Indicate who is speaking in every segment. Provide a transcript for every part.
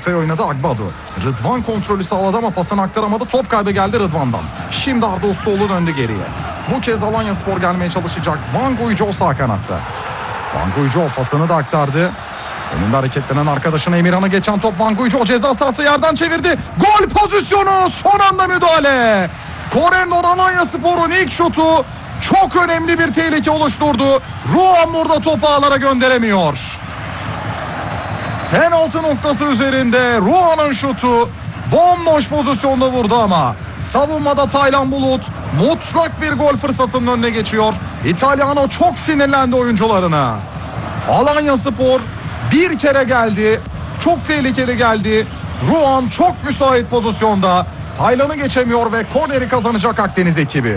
Speaker 1: noktaya oynadı Agbadu. Rıdvan kontrolü sağladı ama pasını aktaramadı. Top kaybı geldi Rıdvan'dan. Şimdi Arda Ustaoğlu döndü geriye. Bu kez Alanyaspor gelmeye çalışacak. Van Guijo sağ kanatta. Van Guijo pasını da aktardı. Önünde hareketlenen arkadaşına Emirhan'ı geçen top Van Guijo ceza sahası yerden çevirdi. Gol pozisyonu, son anda müdahale. Corendon Alanyaspor'un ilk şutu çok önemli bir tehlike oluşturdu. Ruan burada topu ağlara gönderemiyor. Penaltı noktası üzerinde Ruan'ın şutu bomboş pozisyonda vurdu ama savunmada Taylan Bulut mutlak bir gol fırsatının önüne geçiyor. İtalyano çok sinirlendi oyuncularına. Alanyaspor bir kere geldi. Çok tehlikeli geldi. Ruan çok müsait pozisyonda. Taylan'ı geçemiyor ve korneri kazanacak Akdeniz ekibi.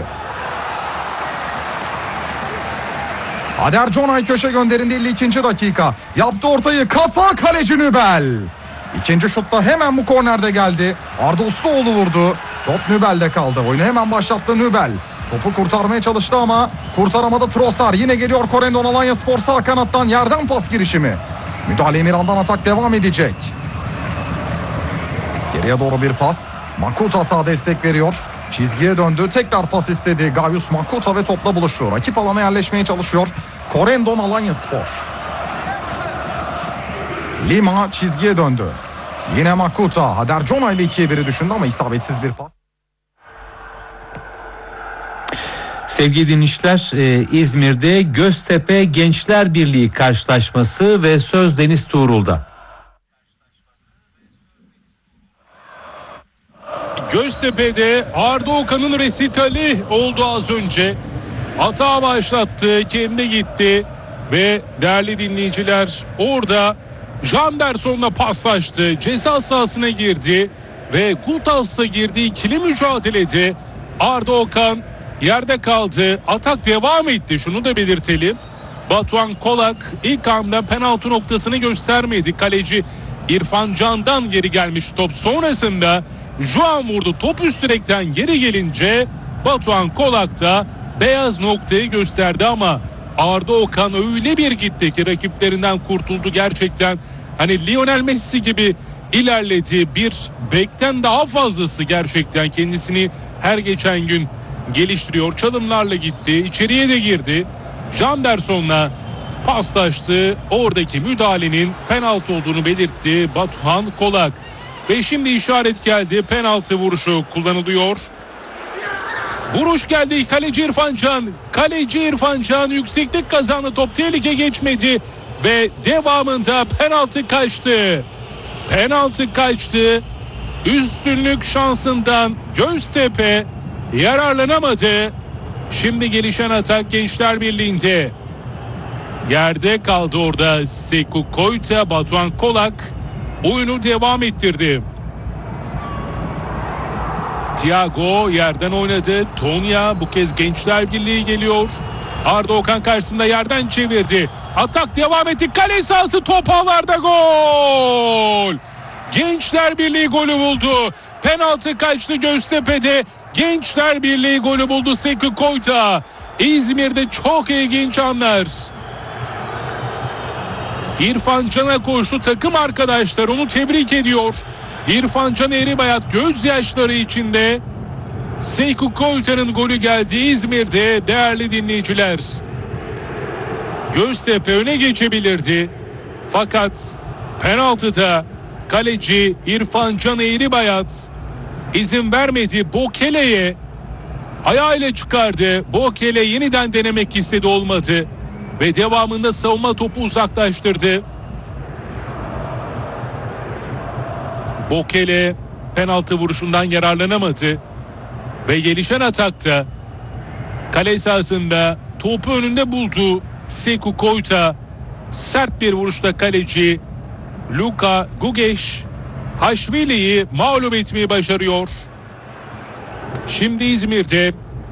Speaker 1: Ader Conay köşe gönderindi 52. dakika. Yaptı ortayı, kafa, kaleci Nübel. İkinci şutta hemen bu kornerde geldi. Arda Ustaoğlu vurdu. Top Nübel'de kaldı. Oyunu hemen başlattı Nübel. Topu kurtarmaya çalıştı ama kurtaramadı Trossard. Yine geliyor Corendon Alanyaspor sağ kanattan yerden pas girişimi. Müdahale Emirhan'dan, atak devam edecek. Geriye doğru bir pas. Makuta hata destek veriyor. Çizgiye döndü. Tekrar pas istedi. Gaius Makuta ve topla buluştu. Rakip alana yerleşmeye çalışıyor Corendon Alanyaspor. Lima çizgiye döndü. Yine Makuta. Hader Cona ile 2'ye 1'i düşündü ama isabetsiz bir pas.
Speaker 2: Sevgili dinleyiciler, İzmir'de Göztepe Gençler Birliği karşılaşması ve söz Deniz Tuğrul'da.
Speaker 3: Göztepe'de Arda Okan'ın resitali oldu az önce. Hata başlattı, kendi gitti ve değerli dinleyiciler orada Janderson'la paslaştı. Ceza sahasına girdi ve Gultavs'la girdiği ikili mücadelede Arda Okan yerde kaldı. Atak devam etti. Şunu da belirtelim. Batuhan Kolak ilk anda penaltı noktasını göstermedi. Kaleci İrfan Can'dan geri gelmiş top. Sonrasında Juan vurdu. Top üst direkten geri gelince Batuhan Kolak da beyaz noktayı gösterdi ama Arda Okan öyle bir gitti ki rakiplerinden kurtuldu gerçekten. Hani Lionel Messi gibi ilerledi. Bir bekten daha fazlası gerçekten kendisini her geçen gün geliştiriyor. Çalımlarla gitti. İçeriye de girdi. Janderson'la paslaştı. Oradaki müdahalenin penaltı olduğunu belirtti Batuhan Kolak. Ve şimdi işaret geldi. Penaltı vuruşu kullanılıyor. Vuruş geldi. Kaleci İrfan Can. Kaleci İrfan Can yükseklik kazandı. Top tehlike geçmedi. Ve devamında penaltı kaçtı. Penaltı kaçtı. Üstünlük şansından Göztepe yararlanamadı. Şimdi gelişen atak Gençler Birliği'nde. Yerde kaldı orada Sekou Koita. Batuhan Kolak oyunu devam ettirdi. Thiago yerden oynadı. Tonya bu kez Gençler Birliği geliyor. Arda Okan karşısında yerden çevirdi. Atak devam etti. Kale sahası, top ağlarda, gol! Gençler Birliği golü buldu. Penaltı kaçtı Göztepe'de. Gençler Birliği golü buldu Sekou Koita. İzmir'de çok ilginç anlar. İrfan Can'a koştu, takım arkadaşlar onu tebrik ediyor. İrfan Can Eğribayat gözyaşları içinde. Sekou Koita'nın golü geldi İzmir'de değerli dinleyiciler. Göztepe öne geçebilirdi. Fakat penaltıda kaleci İrfan Can Eğribayat izin vermedi. Bokele'ye ayağıyla çıkardı. Bokele yeniden denemek istedi, olmadı. Ve devamında savunma topu uzaklaştırdı. Bokele penaltı vuruşundan yararlanamadı. Ve gelişen atakta kale sahasında topu önünde buldu Sekou Koita. Sert bir vuruşta kaleci Luka Gugesh Haşvili'yi mağlup etmeyi başarıyor. Şimdi İzmir'de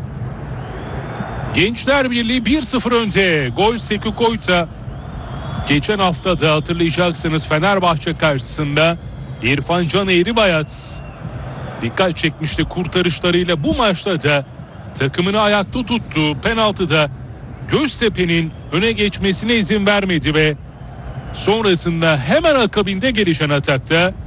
Speaker 3: Gençler Birliği 1-0 önde. Gol Sekou Koita. Geçen hafta da hatırlayacaksınız Fenerbahçe karşısında İrfan Can Eğribayat dikkat çekmişti kurtarışlarıyla. Bu maçta da takımını ayakta tuttu. Penaltıda Göztepe'nin öne geçmesine izin vermedi ve sonrasında hemen akabinde gelişen atakta